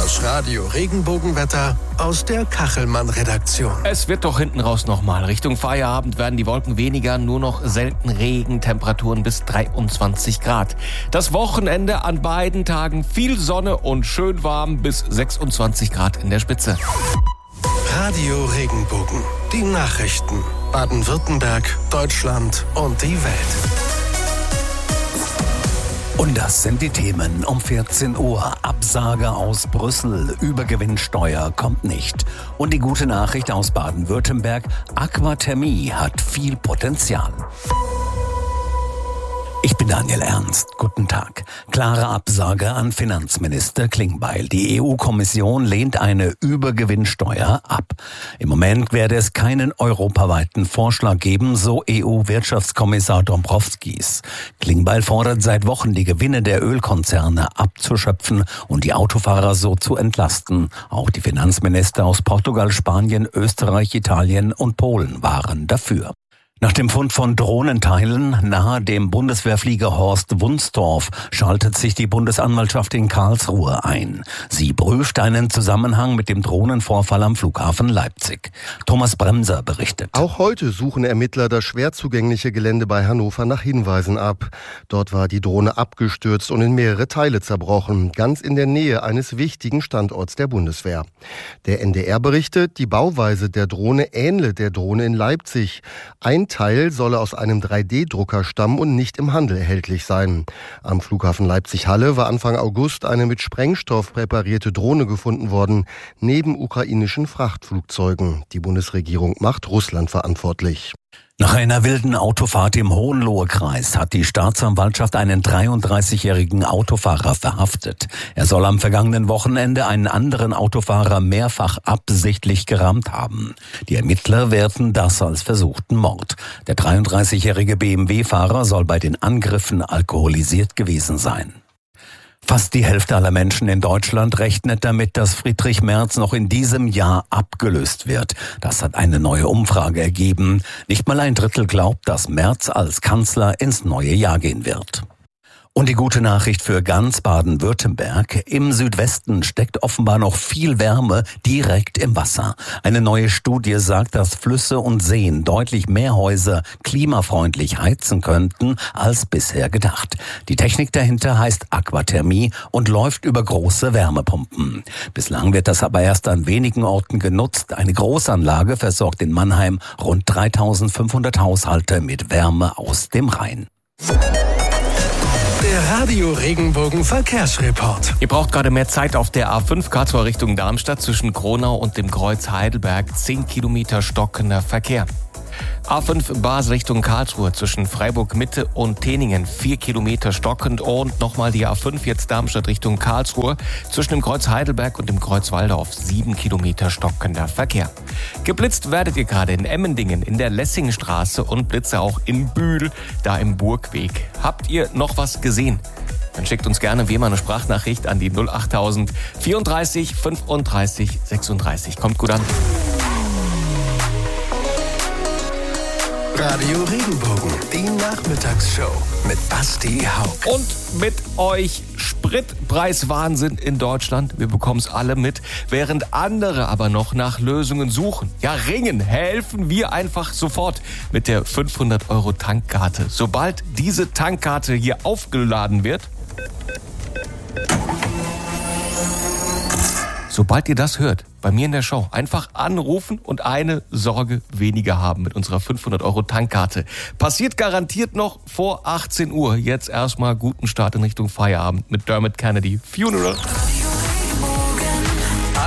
Das Radio-Regenbogenwetter aus der Kachelmann-Redaktion. Es wird doch hinten raus nochmal. Richtung Feierabend werden die Wolken weniger, nur noch selten Regen, Temperaturen bis 23 Grad. Das Wochenende an beiden Tagen viel Sonne und schön warm bis 26 Grad in der Spitze. Radio Regenbogen, die Nachrichten. Baden-Württemberg, Deutschland und die Welt. Und das sind die Themen um 14 Uhr. Absage aus Brüssel, Übergewinnsteuer kommt nicht. Und die gute Nachricht aus Baden-Württemberg, Aquathermie hat viel Potenzial. Ich bin Daniel Ernst. Guten Tag. Klare Absage an Finanzminister Klingbeil. Die EU-Kommission lehnt eine Übergewinnsteuer ab. Im Moment werde es keinen europaweiten Vorschlag geben, so EU-Wirtschaftskommissar Dombrovskis. Klingbeil fordert seit Wochen, die Gewinne der Ölkonzerne abzuschöpfen und die Autofahrer so zu entlasten. Auch die Finanzminister aus Portugal, Spanien, Österreich, Italien und Polen waren dafür. Nach dem Fund von Drohnenteilen nahe dem Bundeswehrflieger Horst Wunstorf schaltet sich die Bundesanwaltschaft in Karlsruhe ein. Sie prüft einen Zusammenhang mit dem Drohnenvorfall am Flughafen Leipzig. Thomas Bremser berichtet. Auch heute suchen Ermittler das schwer zugängliche Gelände bei Hannover nach Hinweisen ab. Dort war die Drohne abgestürzt und in mehrere Teile zerbrochen, ganz in der Nähe eines wichtigen Standorts der Bundeswehr. Der NDR berichtet, die Bauweise der Drohne ähnle der Drohne in Leipzig. Ein Teil solle aus einem 3D-Drucker stammen und nicht im Handel erhältlich sein. Am Flughafen Leipzig-Halle war Anfang August eine mit Sprengstoff präparierte Drohne gefunden worden, neben ukrainischen Frachtflugzeugen. Die Bundesregierung macht Russland verantwortlich. Nach einer wilden Autofahrt im Hohenlohe-Kreis hat die Staatsanwaltschaft einen 33-jährigen Autofahrer verhaftet. Er soll am vergangenen Wochenende einen anderen Autofahrer mehrfach absichtlich gerammt haben. Die Ermittler werten das als versuchten Mord. Der 33-jährige BMW-Fahrer soll bei den Angriffen alkoholisiert gewesen sein. Fast die Hälfte aller Menschen in Deutschland rechnet damit, dass Friedrich Merz noch in diesem Jahr abgelöst wird. Das hat eine neue Umfrage ergeben. Nicht mal ein Drittel glaubt, dass Merz als Kanzler ins neue Jahr gehen wird. Und die gute Nachricht für ganz Baden-Württemberg: Im Südwesten steckt offenbar noch viel Wärme direkt im Wasser. Eine neue Studie sagt, dass Flüsse und Seen deutlich mehr Häuser klimafreundlich heizen könnten als bisher gedacht. Die Technik dahinter heißt Aquathermie und läuft über große Wärmepumpen. Bislang wird das aber erst an wenigen Orten genutzt. Eine Großanlage versorgt in Mannheim rund 3500 Haushalte mit Wärme aus dem Rhein. Der Radio Regenbogen Verkehrsreport. Ihr braucht gerade mehr Zeit auf der A5 Karlsruhe Richtung Darmstadt zwischen Kronau und dem Kreuz Heidelberg. 10 Kilometer stockender Verkehr. A5 Basel Richtung Karlsruhe zwischen Freiburg Mitte und Teningen 4 Kilometer stockend und nochmal die A5 jetzt Darmstadt Richtung Karlsruhe zwischen dem Kreuz Heidelberg und dem Kreuz Walldorf 7 Kilometer stockender Verkehr. Geblitzt werdet ihr gerade in Emmendingen in der Lessingstraße und Blitze auch in Bühl, da im Burgweg. Habt ihr noch was gesehen? Dann schickt uns gerne wie immer eine Sprachnachricht an die 08000 34 35 36. Kommt gut an. Radio Regenbogen, die Nachmittagsshow mit Basti Haug. Und mit euch Spritpreiswahnsinn in Deutschland. Wir bekommen es alle mit, während andere aber noch nach Lösungen suchen. Ja, ringen, helfen wir einfach sofort mit der 500 € Tankkarte. Sobald diese Tankkarte hier aufgeladen wird, sobald ihr das hört, bei mir in der Show, einfach anrufen und eine Sorge weniger haben mit unserer 500 € Tankkarte. Passiert garantiert noch vor 18 Uhr. Jetzt erstmal guten Start in Richtung Feierabend mit Dermot Kennedy. Funeral.